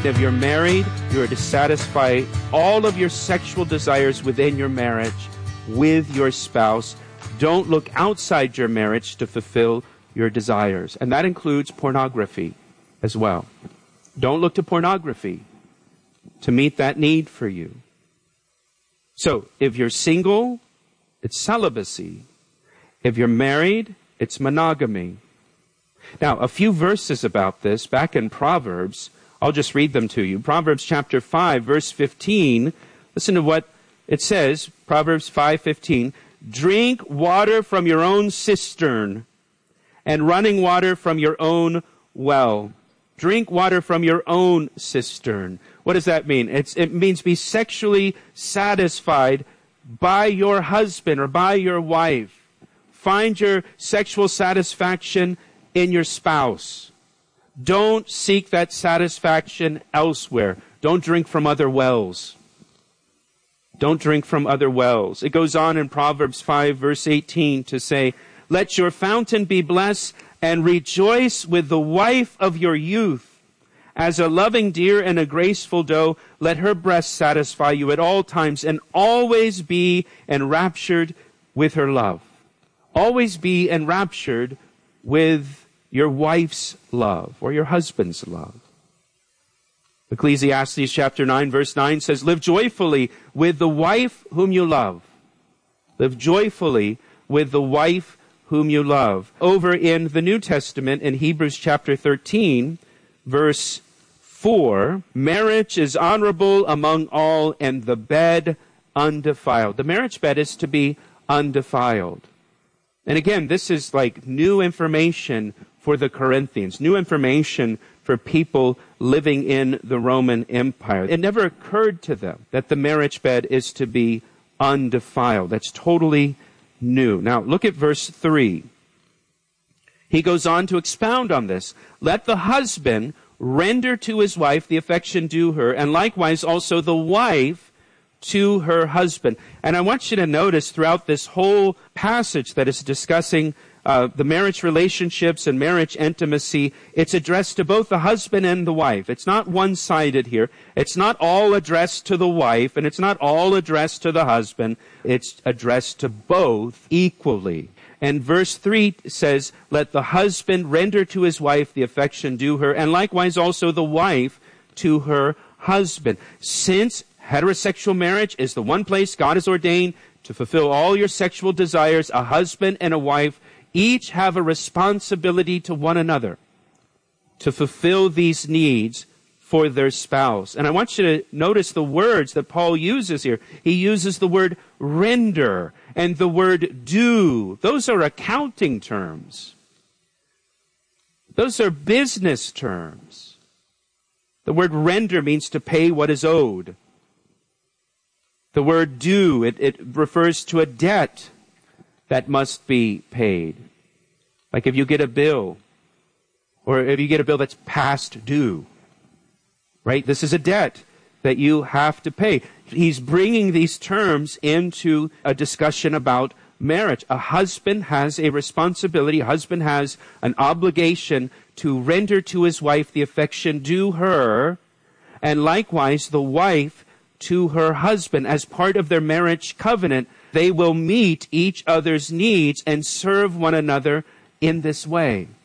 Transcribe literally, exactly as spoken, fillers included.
If you're married, you are to satisfy all of your sexual desires within your marriage with your spouse. Don't look outside your marriage to fulfill your desires. And that includes pornography as well. Don't look to pornography to meet that need for you. So, if you're single, it's celibacy. If you're married, it's monogamy. Now, a few verses about this back in Proverbs. I'll just read them to you. Proverbs chapter five, verse fifteen. Listen to what it says. Proverbs five fifteen. Drink water from your own cistern and running water from your own well. Drink water from your own cistern. What does that mean? It's, it means be sexually satisfied by your husband or by your wife. Find your sexual satisfaction in your spouse. Don't seek that satisfaction elsewhere. Don't drink from other wells. Don't drink from other wells. It goes on in Proverbs five, verse eighteen to say, let your fountain be blessed and rejoice with the wife of your youth. As a loving deer and a graceful doe, let her breast satisfy you at all times and always be enraptured with her love. Always be enraptured with your wife's love or your husband's love. Ecclesiastes chapter nine, verse nine says, live joyfully with the wife whom you love. Live joyfully with the wife whom you love. Over in the New Testament, in Hebrews chapter thirteen, verse four, marriage is honorable among all, and the bed undefiled. The marriage bed is to be undefiled. And again, this is like new information for the Corinthians, new information for people living in the Roman Empire. It never occurred to them that the marriage bed is to be undefiled. That's totally new. Now, look at verse three. He goes on to expound on this. Let the husband render to his wife the affection due her, and likewise also the wife to her husband. And I want you to notice throughout this whole passage that is discussing uh, the marriage relationships and marriage intimacy, it's addressed to both the husband and the wife. It's not one-sided here. It's not all addressed to the wife, and it's not all addressed to the husband. It's addressed to both equally. And verse three says, let the husband render to his wife the affection due her, and likewise also the wife to her husband. Since heterosexual marriage is the one place God has ordained to fulfill all your sexual desires, a husband and a wife each have a responsibility to one another to fulfill these needs for their spouse. And I want you to notice the words that Paul uses here. He uses the word render and the word due. Those are accounting terms. Those are business terms. The word render means to pay what is owed. The word due, it, it refers to a debt that must be paid. Like if you get a bill, or if you get a bill that's past due, right? This is a debt that you have to pay. He's bringing these terms into a discussion about marriage. A husband has a responsibility, a husband has an obligation to render to his wife the affection due her, and likewise the wife to her husband. As part of their marriage covenant, they will meet each other's needs and serve one another in this way.